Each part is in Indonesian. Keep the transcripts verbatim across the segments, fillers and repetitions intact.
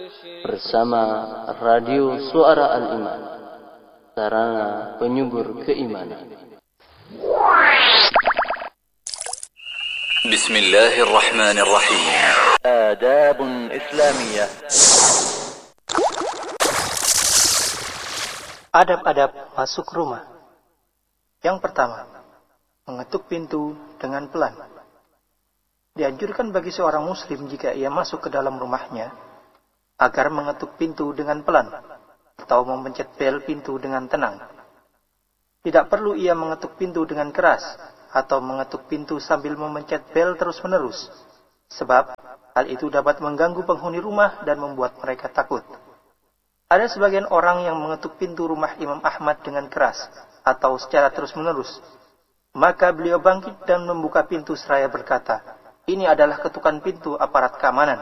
bersama Radio Suara Al-Iman, sarana penyubur keimanan. Bismillahirrahmanirrahim. Adab Islamiyah. Adab-adab masuk rumah. Yang pertama, mengetuk pintu dengan pelan. Dianjurkan bagi seorang muslim jika ia masuk ke dalam rumahnya agar mengetuk pintu dengan pelan atau memencet bel pintu dengan tenang. Tidak perlu ia mengetuk pintu dengan keras atau mengetuk pintu sambil memencet bel terus-menerus, sebab hal itu dapat mengganggu penghuni rumah dan membuat mereka takut. Ada sebagian orang yang mengetuk pintu rumah Imam Ahmad dengan keras atau secara terus-menerus. Maka beliau bangkit dan membuka pintu seraya berkata, "Ini adalah ketukan pintu aparat keamanan."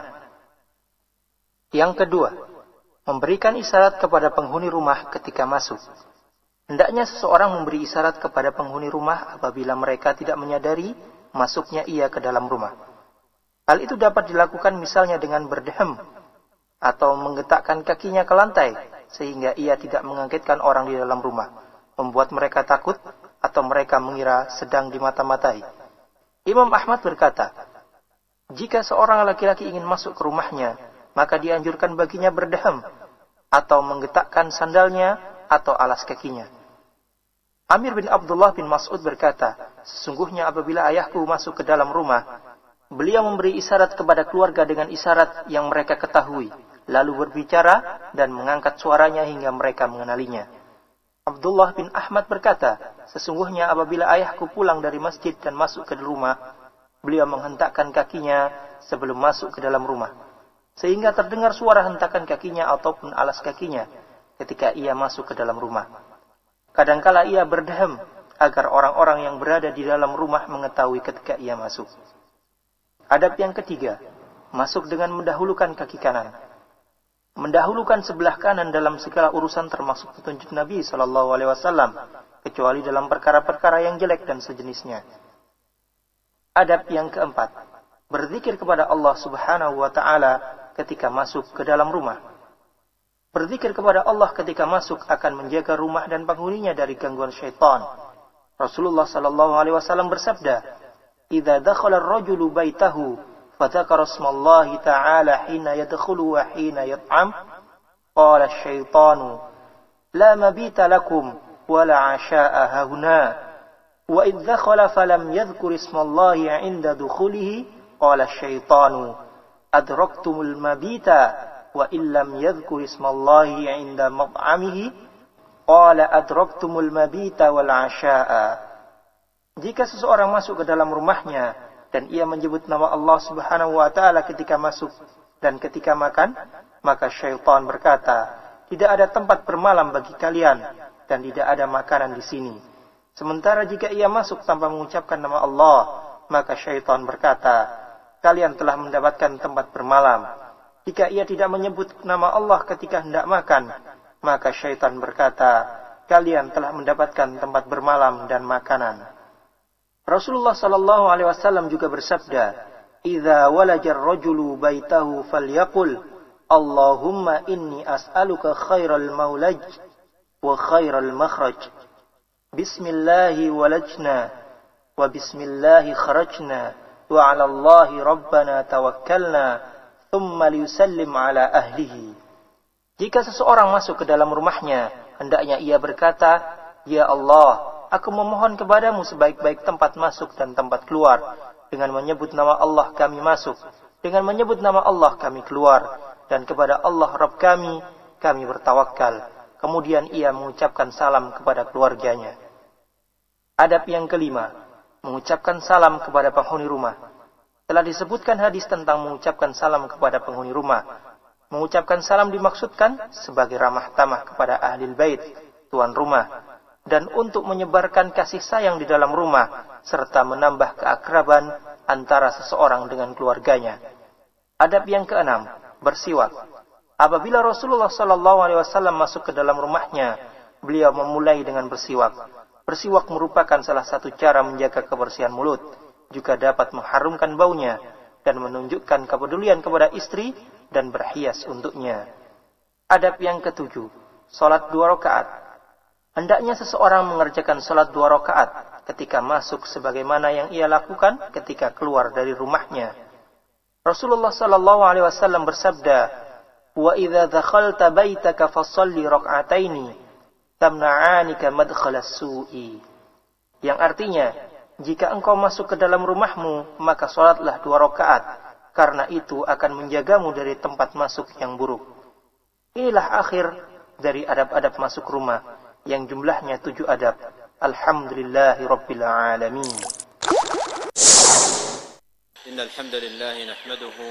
Yang kedua, memberikan isyarat kepada penghuni rumah ketika masuk. Hendaknya seseorang memberi isyarat kepada penghuni rumah apabila mereka tidak menyadari masuknya ia ke dalam rumah. Hal itu dapat dilakukan misalnya dengan berdehem atau menggetakkan kakinya ke lantai sehingga ia tidak mengagetkan orang di dalam rumah, membuat mereka takut atau mereka mengira sedang dimata-matai. Imam Ahmad berkata, jika seorang laki-laki ingin masuk ke rumahnya, maka dianjurkan baginya berdehem atau menggetakkan sandalnya atau alas kakinya. Amir bin Abdullah bin Mas'ud berkata, sesungguhnya apabila ayahku masuk ke dalam rumah, beliau memberi isyarat kepada keluarga dengan isyarat yang mereka ketahui, lalu berbicara dan mengangkat suaranya hingga mereka mengenalinya. Abdullah bin Ahmad berkata, sesungguhnya apabila ayahku pulang dari masjid dan masuk ke rumah, beliau menghentakkan kakinya sebelum masuk ke dalam rumah, sehingga terdengar suara hentakan kakinya ataupun alas kakinya ketika ia masuk ke dalam rumah. Kadangkala ia berdehem agar orang-orang yang berada di dalam rumah mengetahui ketika ia masuk. Adab yang ketiga, masuk dengan mendahulukan kaki kanan. Mendahulukan sebelah kanan dalam segala urusan termasuk petunjuk Nabi shallallahu alaihi wasallam, kecuali dalam perkara-perkara yang jelek dan sejenisnya. Adab yang keempat, berzikir kepada Allah subhanahu wa ta'ala ketika masuk ke dalam rumah. Berzikir kepada Allah ketika masuk akan menjaga rumah dan penghuninya dari gangguan syaitan. Rasulullah sallallahu alaihi wasallam bersabda, "Idza dakhala ar-rajulu baitahu fadzakara ismallahi ta'ala hina yadkhulu wa hina yat'am, qala asy-syaitanu la mabita lakum wa la 'ashaa'a hahuna. Wa idza dakhala falam yadhkur ismallahi 'inda dukhulihi, qala asy-syaitanu adraktumul mabita wa illam yadhkur ismallahi 'inda mat'amihi, qala adraktumul mabita wal 'ashaa'a." Jika seseorang masuk ke dalam rumahnya dan ia menyebut nama Allah Subhanahu wa taala ketika masuk dan ketika makan, maka syaitan berkata, "Tidak ada tempat bermalam bagi kalian dan tidak ada makanan di sini." Sementara jika ia masuk tanpa mengucapkan nama Allah, maka syaitan berkata, "Kalian telah mendapatkan tempat bermalam." Jika ia tidak menyebut nama Allah ketika hendak makan, maka syaitan berkata, "Kalian telah mendapatkan tempat bermalam dan makanan." Rasulullah sallallahu alaihi wasallam juga bersabda, "Idza walaja ar-rajulu baitahu falyaqul, Allahumma inni as'aluka khairal maulaj wa khairal makhraj. Bismillahi walajna wa bismillahi kharajna wa 'ala Allahi rabbana tawakkalna." Jika seseorang masuk ke dalam rumahnya, hendaknya ia berkata, "Ya Allah, aku memohon kepadamu sebaik-baik tempat masuk dan tempat keluar. Dengan menyebut nama Allah kami masuk, dengan menyebut nama Allah kami keluar, dan kepada Allah Rabb kami, kami bertawakal." Kemudian ia mengucapkan salam kepada keluarganya. Adab yang kelima, mengucapkan salam kepada penghuni rumah. Telah disebutkan hadis tentang mengucapkan salam kepada penghuni rumah. Mengucapkan salam dimaksudkan sebagai ramah tamah kepada ahli bait, tuan rumah, dan untuk menyebarkan kasih sayang di dalam rumah, serta menambah keakraban antara seseorang dengan keluarganya. Adab yang keenam, bersiwak. Apabila Rasulullah sallallahu alaihi wasallam masuk ke dalam rumahnya, beliau memulai dengan bersiwak. Bersiwak merupakan salah satu cara menjaga kebersihan mulut, juga dapat mengharumkan baunya. dan menunjukkan kepedulian kepada istri dan berhias untuknya. Adab yang ketujuh, salat dua rakaat. Hendaknya seseorang mengerjakan salat dua rakaat ketika masuk sebagaimana yang ia lakukan ketika keluar dari rumahnya. Rasulullah sallallahu alaihi wasallam bersabda, "Wa idza dakhalta baitaka fashalli rak'ataini tamna'anika madkhalas su'i." Yang artinya, jika engkau masuk ke dalam rumahmu, maka salatlah dua rakaat, karena itu akan menjagamu dari tempat masuk yang buruk. Inilah akhir dari adab-adab masuk rumah, yang jumlahnya tujuh adab. Alhamdulillahi Rabbil Alamin. Innal hamdalillah nahmaduhu